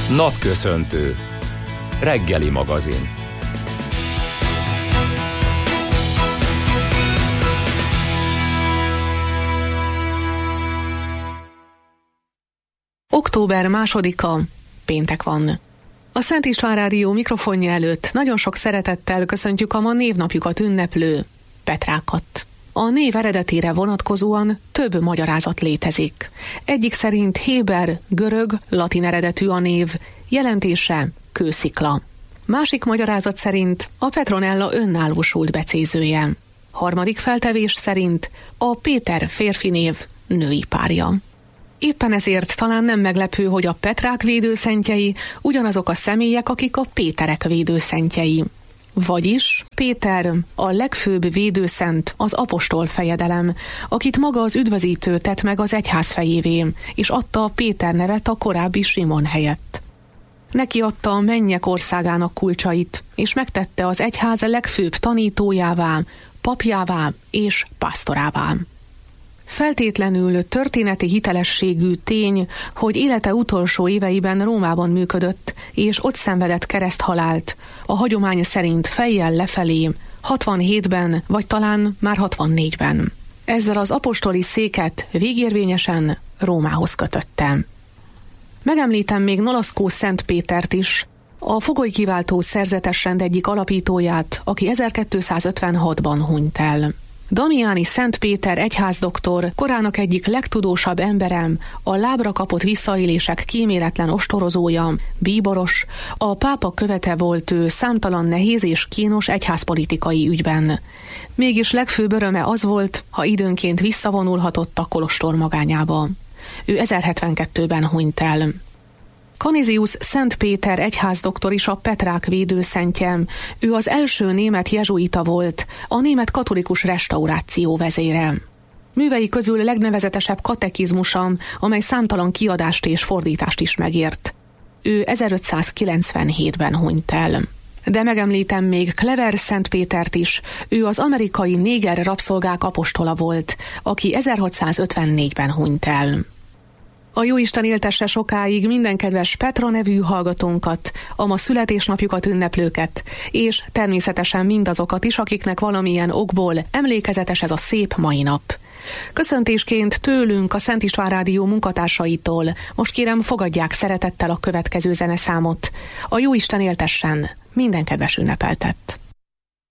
Napköszöntő. Reggeli magazin. Október 2-a, péntek van. A Szent István Rádió mikrofonja előtt nagyon sok szeretettel köszöntjük a ma névnapjukat ünneplő Petrákat. A név eredetére vonatkozóan több magyarázat létezik. Egyik szerint héber, görög, latin eredetű a név, jelentése kőszikla. Másik magyarázat szerint a Petronella önállósult becézője. Harmadik feltevés szerint a Péter férfi név női párja. Éppen ezért talán nem meglepő, hogy a Petrák védőszentjei ugyanazok a személyek, akik a Péterek védőszentjei. Vagyis Péter a legfőbb védőszent, az apostol fejedelem, akit maga az üdvözítő tett meg az egyház fejévé, és adta a Péter nevet a korábbi Simon helyett. Neki adta a mennyek országának kulcsait, és megtette az egyház legfőbb tanítójává, papjává és pásztorává. Feltétlenül történeti hitelességű tény, hogy élete utolsó éveiben Rómában működött, és ott szenvedett kereszthalált, a hagyomány szerint fejjel lefelé, 67-ben, vagy talán már 64-ben. Ezzel az apostoli széket végérvényesen Rómához kötötte. Megemlítem még Nolaszkó Szent Pétert is, a fogolykiváltó szerzetesrend egyik alapítóját, aki 1256-ban hunyt el. Damiani Szent Péter egyházdoktor, korának egyik legtudósabb emberem, a lábra kapott visszaélések kíméletlen ostorozója, bíboros, a pápa követe volt ő számtalan nehéz és kínos egyházpolitikai ügyben. Mégis legfőbb öröme az volt, ha időnként visszavonulhatott a kolostor magányába. Ő 1072-ben hunyt el. Canisius Szent Péter egyházdoktor is a Petrák védőszentje. Ő az első német jezsuita volt, a német katolikus restauráció vezére. Művei közül legnevezetesebb katekizmusa, amely számtalan kiadást és fordítást is megért. Ő 1597-ben hunyt el. De megemlítem még Clever Szent Pétert is, ő az amerikai néger rabszolgák apostola volt, aki 1654-ben hunyt el. A Jóisten éltesse sokáig minden kedves Petra nevű hallgatónkat, a ma születésnapjukat ünneplőket, és természetesen mindazokat is, akiknek valamilyen okból emlékezetes ez a szép mai nap. Köszöntésként tőlünk, a Szent István Rádió munkatársaitól most kérem, fogadják szeretettel a következő zeneszámot. A Jóisten éltessen minden kedves ünnepeltet!